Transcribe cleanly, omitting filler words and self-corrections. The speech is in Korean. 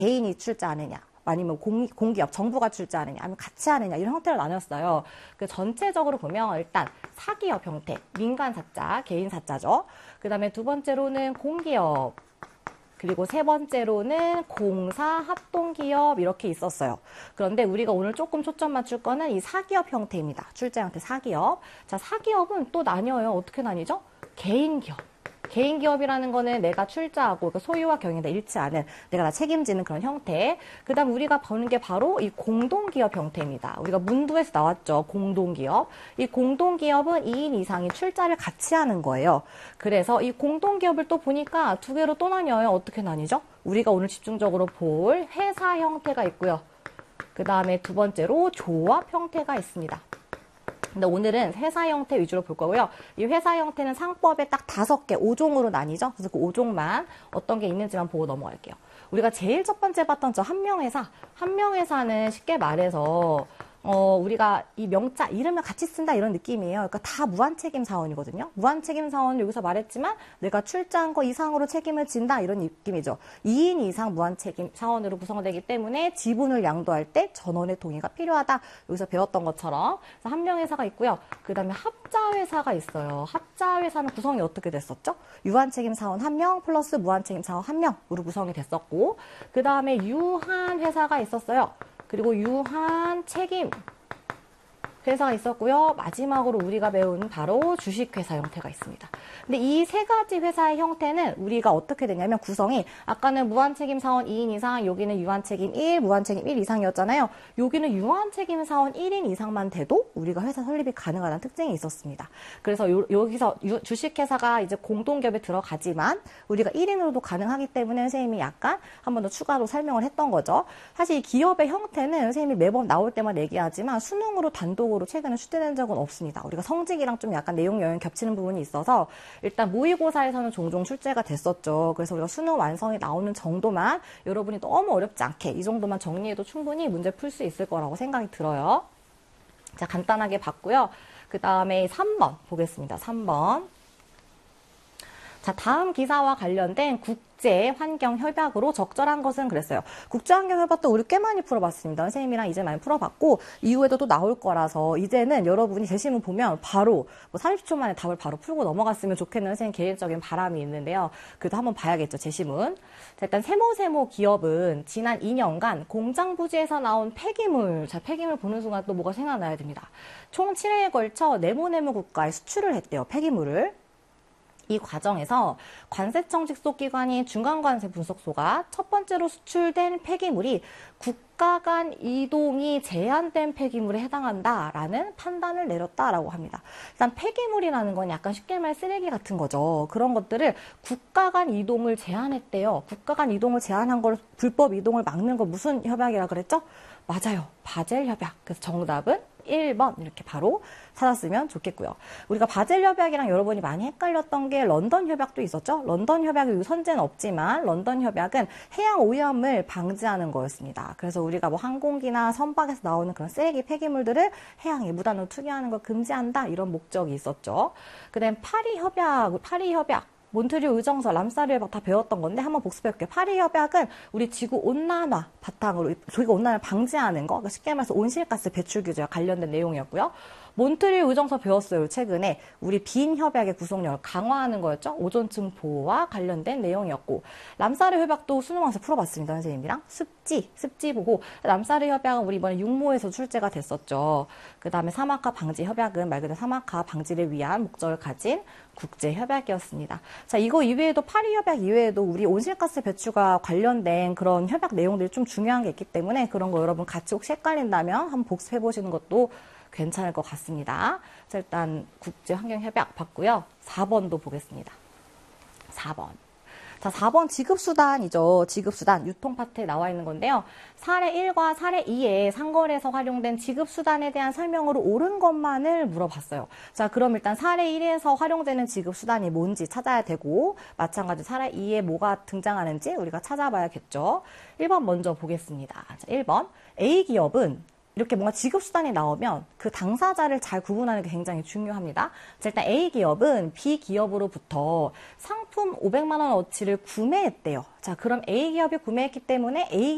개인이 출자하느냐, 아니면 공기업, 정부가 출자하느냐, 아니면 같이 하느냐, 이런 형태로 나눴어요. 그 전체적으로 보면 일단 사기업 형태, 민간 사자, 개인 사자죠. 그 다음에 두 번째로는 공기업, 그리고 세 번째로는 공사, 합동기업 이렇게 있었어요. 그런데 우리가 오늘 조금 초점 맞출 거는 이 사기업 형태입니다. 출자 형태 사기업. 자, 사기업은 또 나뉘어요. 어떻게 나뉘죠? 개인기업. 개인기업이라는 거는 내가 출자하고 그러니까 소유와 경영이 다 일치하는 내가 다 책임지는 그런 형태. 그 다음 우리가 보는 게 바로 이 공동기업 형태입니다. 우리가 문부에서 나왔죠. 공동기업. 이 공동기업은 2인 이상이 출자를 같이 하는 거예요. 그래서 이 공동기업을 또 보니까 두 개로 또 나뉘어요. 어떻게 나뉘죠? 우리가 오늘 집중적으로 볼 회사 형태가 있고요. 그 다음에 두 번째로 조합 형태가 있습니다. 근데 오늘은 회사 형태 위주로 볼 거고요. 이 회사 형태는 상법에 딱 5개, 5종으로 나뉘죠. 그래서 그 5종만 어떤 게 있는지만 보고 넘어갈게요. 우리가 제일 첫 번째 봤던 저 한명회사. 한명회사는 쉽게 말해서 우리가 이 명자, 이름을 같이 쓴다 이런 느낌이에요. 그러니까 다 무한책임 사원이거든요. 무한책임 사원은 여기서 말했지만 내가 출자한 거 이상으로 책임을 진다 이런 느낌이죠. 2인 이상 무한책임 사원으로 구성되기 때문에 지분을 양도할 때 전원의 동의가 필요하다. 여기서 배웠던 것처럼 한명회사가 있고요. 그 다음에 합자회사가 있어요. 합자회사는 구성이 어떻게 됐었죠? 유한책임 사원 1명 플러스 무한책임 사원 1명으로 구성이 됐었고, 그 다음에 유한회사가 있었어요. 그리고 유한 책임 회사가 있었고요. 마지막으로 우리가 배운 바로 주식회사 형태가 있습니다. 근데 이 세 가지 회사의 형태는 우리가 어떻게 되냐면 구성이 아까는 무한책임 사원 2인 이상, 여기는 유한책임 1, 무한책임 1 이상이었잖아요. 여기는 유한책임 사원 1인 이상만 돼도 우리가 회사 설립이 가능하다는 특징이 있었습니다. 그래서 여기서 주식회사가 이제 공동기업에 들어가지만 우리가 1인으로도 가능하기 때문에 선생님이 약간 한 번 더 추가로 설명을 했던 거죠. 사실 이 기업의 형태는 선생님이 매번 나올 때만 얘기하지만 수능으로 단독 으로 최근에 출제된 적은 없습니다. 우리가 성직이랑 좀 약간 내용 여행 겹치는 부분이 있어서 일단 모의고사에서는 종종 출제가 됐었죠. 그래서 우리가 수능 완성이 나오는 정도만 여러분이 너무 어렵지 않게 이 정도만 정리해도 충분히 문제 풀 수 있을 거라고 생각이 들어요. 자, 간단하게 봤고요. 그 다음에 3번 보겠습니다. 3번. 자, 다음 기사와 관련된 국제환경협약으로 적절한 것은 그랬어요. 국제환경협약도 우리 꽤 많이 풀어봤습니다. 선생님이랑 이제 많이 풀어봤고 이후에도 또 나올 거라서 이제는 여러분이 제시문 보면 바로 30초 만에 답을 바로 풀고 넘어갔으면 좋겠는 선생님 개인적인 바람이 있는데요. 그래도 한번 봐야겠죠, 제시문. 자, 일단 세모세모 기업은 지난 2년간 공장 부지에서 나온 폐기물, 자, 폐기물 보는 순간 또 뭐가 생각나야 됩니다. 총 7회에 걸쳐 네모네모 국가에 수출을 했대요, 폐기물을. 이 과정에서 관세청직속기관인 중간관세 분석소가 첫 번째로 수출된 폐기물이 국가 간 이동이 제한된 폐기물에 해당한다라는 판단을 내렸다라고 합니다. 일단 폐기물이라는 건 약간 쉽게 말해 쓰레기 같은 거죠. 그런 것들을 국가 간 이동을 제한했대요. 국가 간 이동을 제한한 걸 불법 이동을 막는 거 무슨 협약이라 그랬죠? 맞아요. 바젤 협약. 그래서 정답은 1번 이렇게 바로 찾았으면 좋겠고요. 우리가 바젤 협약이랑 여러분이 많이 헷갈렸던 게 런던 협약도 있었죠. 런던 협약이 선제는 없지만 런던 협약은 해양 오염을 방지하는 거였습니다. 그래서 우리가 뭐 항공기나 선박에서 나오는 그런 쓰레기 폐기물들을 해양에 무단으로 투기하는 걸 금지한다 이런 목적이 있었죠. 그다음 파리 협약 몬트리올 의정서, 람사르 협약 다 배웠던 건데 한번 복습해볼게요. 파리 협약은 우리 지구 온난화 바탕으로 저희가 온난화를 방지하는 거, 그러니까 쉽게 말해서 온실가스 배출 규제와 관련된 내용이었고요. 몬트리올 의정서 배웠어요. 최근에 우리 빈 협약의 구속력을 강화하는 거였죠. 오존층 보호와 관련된 내용이었고, 람사르 협약도 수능 와서 풀어봤습니다. 선생님이랑 습지 보고. 람사르 협약은 우리 이번에 육모에서 출제가 됐었죠. 그 다음에 사막화 방지 협약은 말 그대로 사막화 방지를 위한 목적을 가진 국제 협약이었습니다. 자, 이거 이외에도 파리 협약 이외에도 우리 온실가스 배출과 관련된 그런 협약 내용들이 좀 중요한 게 있기 때문에 그런 거 여러분 같이 혹시 헷갈린다면 한번 복습해 보시는 것도 괜찮을 것 같습니다. 자, 일단 국제환경협약 봤고요. 4번도 보겠습니다. 4번. 자, 4번 지급수단이죠. 지급수단, 유통 파트에 나와 있는 건데요. 사례 1과 사례 2에 상거래에서 활용된 지급수단에 대한 설명으로 옳은 것만을 물어봤어요. 자, 그럼 일단 사례 1에서 활용되는 지급수단이 뭔지 찾아야 되고, 마찬가지로 사례 2에 뭐가 등장하는지 우리가 찾아봐야겠죠. 1번 먼저 보겠습니다. 자, 1번. A기업은 이렇게 뭔가 지급수단이 나오면 그 당사자를 잘 구분하는 게 굉장히 중요합니다. 자, 일단 A기업은 B기업으로부터 상품 500만 원어치를 구매했대요. 자, 그럼 A기업이 구매했기 때문에